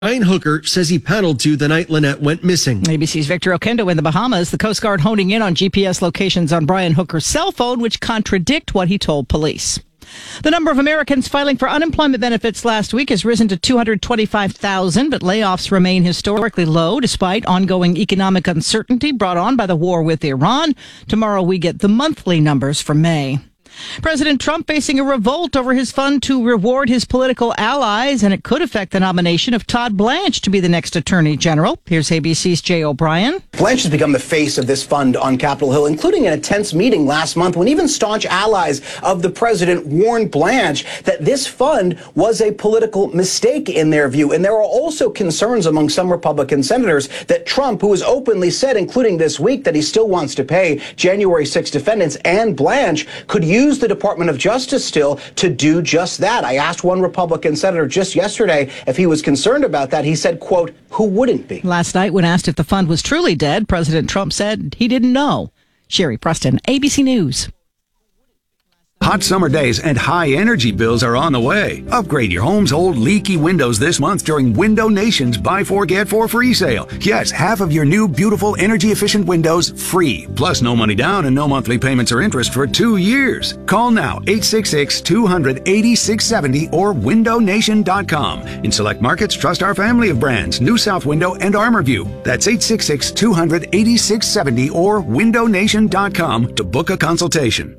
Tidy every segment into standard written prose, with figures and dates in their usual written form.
Brian Hooker says he paddled to the night Lynette went missing. ABC's Victor Okendo in the Bahamas. The Coast Guard honing in on GPS locations on Brian Hooker's cell phone, which contradict what he told police. The number of Americans filing for unemployment benefits last week has risen to 225,000, but layoffs remain historically low despite ongoing economic uncertainty brought on by the war with Iran. Tomorrow we get the monthly numbers for May. President Trump facing a revolt over his fund to reward his political allies, and it could affect the nomination of Todd Blanche to be the next Attorney General. Here's ABC's Jay O'Brien. Blanche has become the face of this fund on Capitol Hill, including in a tense meeting last month when even staunch allies of the president warned Blanche that this fund was a political mistake in their view. And there are also concerns among some Republican senators that Trump, who has openly said, including this week, that he still wants to pay January 6 defendants, and Blanche could use the Department of Justice still to do just that. I asked one Republican senator just yesterday if he was concerned about that. He said, quote, "Who wouldn't be?" Last night, when asked if the fund was truly dead, President Trump said he didn't know. Sherry Preston, ABC News. Hot summer days and high energy bills are on the way. Upgrade your home's old leaky windows this month during Window Nation's Buy 4 Get 4 free sale. Yes, half of your new beautiful energy efficient windows free. Plus no money down and no monthly payments or interest for 2 years. Call now 866-200-8670 or windownation.com. In select markets, trust our family of brands, New South Window and ArmorView. That's 866-200-8670 or windownation.com to book a consultation.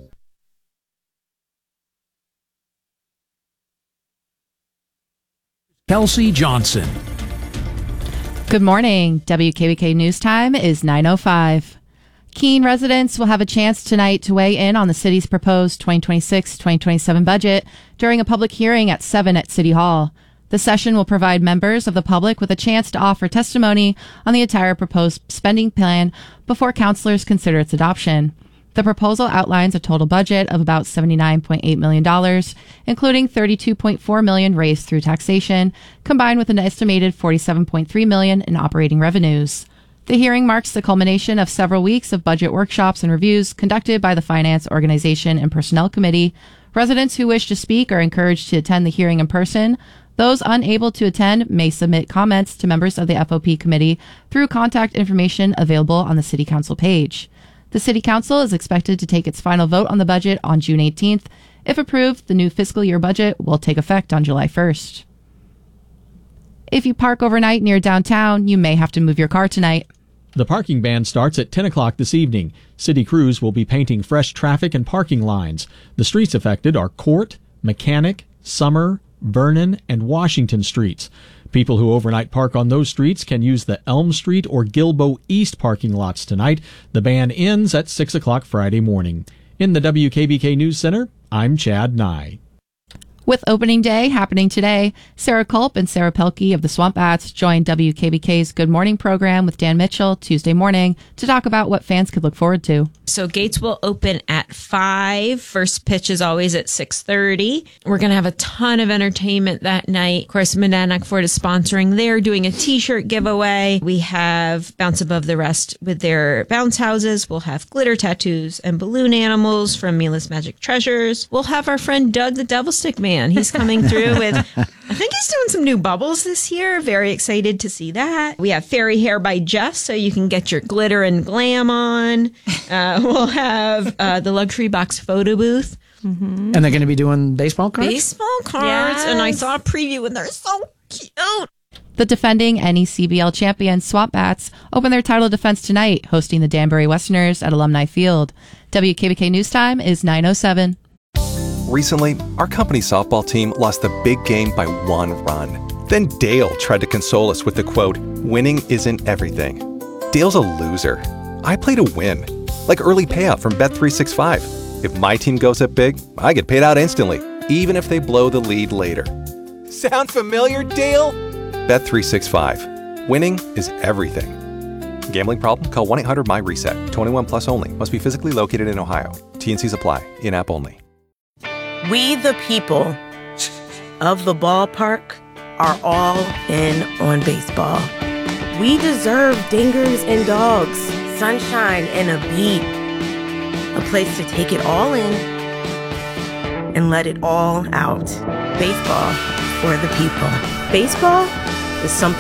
Kelsey Johnson. Good morning. WKBK News Time is 9:05. Keene residents will have a chance tonight to weigh in on the city's proposed 2026-2027 budget during a public hearing at 7 at City Hall. The session will provide members of the public with a chance to offer testimony on the entire proposed spending plan before councilors consider its adoption. The proposal outlines a total budget of about $79.8 million, including $32.4 million raised through taxation, combined with an estimated $47.3 million in operating revenues. The hearing marks the culmination of several weeks of budget workshops and reviews conducted by the Finance, Organization, and Personnel Committee. Residents who wish to speak are encouraged to attend the hearing in person. Those unable to attend may submit comments to members of the FOP committee through contact information available on the City Council page. The City Council is expected to take its final vote on the budget on June 18th. If approved, the new fiscal year budget will take effect on July 1st. If you park overnight near downtown, you may have to move your car tonight. The parking ban starts at 10 o'clock this evening. City crews will be painting fresh traffic and parking lines. The streets affected are Court, Mechanic, Summer, Vernon, and Washington streets. People who overnight park on those streets can use the Elm Street or Gilboa East parking lots tonight. The ban ends at 6 o'clock Friday morning. In the WKBK News Center, I'm Chad Nye. With opening day happening today, Sarah Culp and Sarah Pelkey of the Swamp Bats joined WKBK's Good Morning program with Dan Mitchell Tuesday morning to talk about what fans could look forward to. So gates will open at 5. First pitch is always at 6:30. We're going to have a ton of entertainment that night. Of course, Monadnock Ford is sponsoring. They're doing a t-shirt giveaway. We have Bounce Above the Rest with their bounce houses. We'll have glitter tattoos and balloon animals from Mila's Magic Treasures. We'll have our friend Doug the Devil Stick Man. He's coming through with, I think he's doing some new bubbles this year. Very excited to see that. We have Fairy Hair by Jess, so you can get your glitter and glam on. We'll have the Luxury Box photo booth. Mm-hmm. And they're going to be doing baseball cards? Baseball cards. Yes. And I saw a preview and they're so cute. The defending NECBL champions Swamp Bats open their title defense tonight, hosting the Danbury Westerners at Alumni Field. WKBK News Time is 9:07. Recently, our company's softball team lost the big game by 1 run. Then Dale tried to console us with the quote, "Winning isn't everything." Dale's a loser. I play to win, like early payout from Bet365. If my team goes up big, I get paid out instantly, even if they blow the lead later. Sound familiar, Dale? Bet365. Winning is everything. Gambling problem? Call 1-800-MY-RESET. 21 plus only. Must be physically located in Ohio. T&Cs apply. In-app only. We the people of the ballpark are all in on baseball. We deserve dingers and dogs, sunshine and a beat. A place to take it all in and let it all out. Baseball for the people. Baseball is something